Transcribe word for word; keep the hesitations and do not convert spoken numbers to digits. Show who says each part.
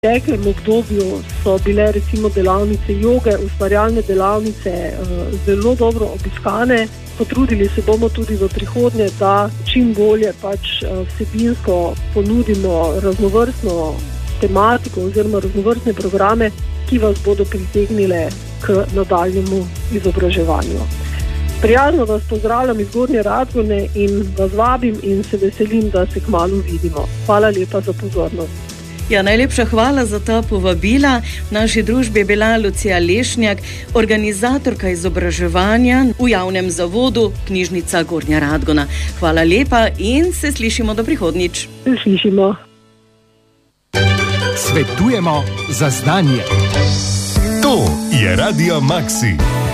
Speaker 1: V preteklem obdobju so bile recimo delavnice joge, ustvarjalne delavnice zelo dobro obiskane. Potrudili se bomo tudi v prihodnje, da čim bolje pač vsebinsko ponudimo raznovrstno tematiko oziroma raznovrstne programe, ki vas bodo pritegnile k nadaljnjemu izobraževanju. Prijazno vas pozdravljam iz Gornje Radgone in vas vabim in se veselim, da se kmalu vidimo. Hvala lepa za pozornost.
Speaker 2: Ja, najlepša hvala za ta povabila. V naši družbi je bila Lucija Lešnjak, organizatorka izobraževanja v javnem zavodu Knjižnica Gornja Radgona. Hvala lepa in se slišimo do prihodnjič.
Speaker 1: Se slišimo.
Speaker 3: Svetujemo za znanje.
Speaker 4: To je Radio Maxi.